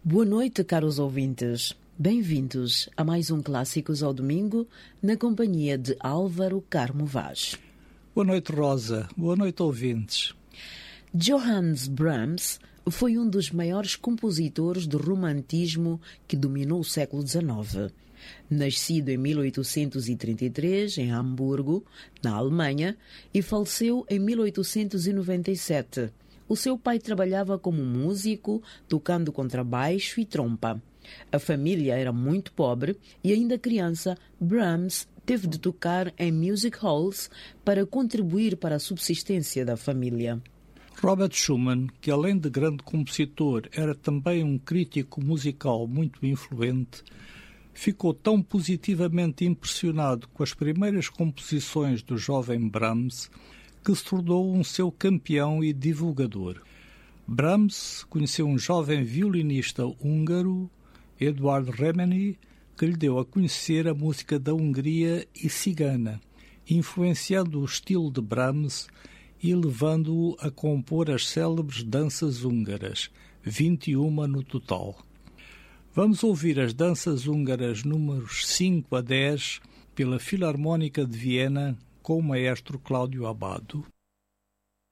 Boa noite, caros ouvintes. Bem-vindos a mais um Clássicos ao Domingo, na companhia de Álvaro Carmo Vaz. Boa noite, Rosa. Boa noite, ouvintes. Johannes Brahms foi um dos maiores compositores do romantismo que dominou o século XIX. Nascido em 1833, em Hamburgo, na Alemanha, e faleceu em 1897. O seu pai trabalhava como músico, tocando contrabaixo e trompa. A família era muito pobre e, ainda criança, Brahms teve de tocar em music halls para contribuir para a subsistência da família. Robert Schumann, que além de grande compositor, era também um crítico musical muito influente, ficou tão positivamente impressionado com as primeiras composições do jovem Brahms que se tornou um seu campeão e divulgador. Brahms conheceu um jovem violinista húngaro, Eduard Remeny, que lhe deu a conhecer a música da Hungria e cigana, influenciando o estilo de Brahms e levando-o a compor as célebres danças húngaras, 21 no total. Vamos ouvir as danças húngaras números 5 a 10 pela Filarmónica de Viena com o maestro Cláudio Abbado.